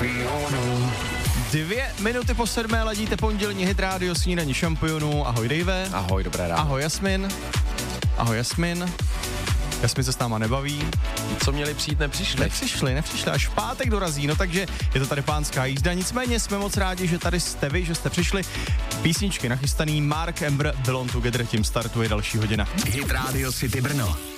2 minuty po 7 ladíte pondělní hit rádio Snídaní šampionů. Ahoj Dave. Ahoj, dobré ráno. Ahoj Jasmin. Ahoj Jasmin. Jasmin se s náma nebaví. Co měli přijít, nepřišli. Nepřišli, až v pátek dorazí, no takže je to tady pánská jízda. Nicméně jsme moc rádi, že tady jste vy, že jste přišli. Písničky nachystaný, Mark Ember, Belong Together, tím startuje další hodina. Hit Radio City Brno.